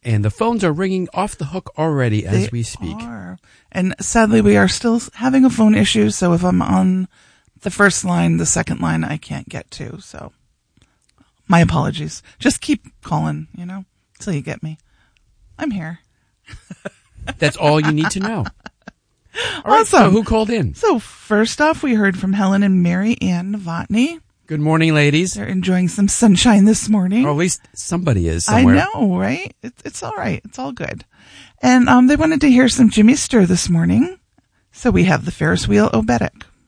And the phones are ringing off the hook already as we speak. And sadly, we are still having a phone issue, so if I'm on the first line, the second line I can't get to, so my apologies. Just keep calling, till you get me. I'm here. That's all you need to know. All right, awesome. So who called in? So first off, we heard from Helen and Mary Ann Novotny. Good morning, ladies. They're enjoying some sunshine this morning. Or at least somebody is somewhere. I know, right? It's all right. It's all good. And they wanted to hear some Jimmy Sturr this morning. So we have the Ferris Wheel Obetic.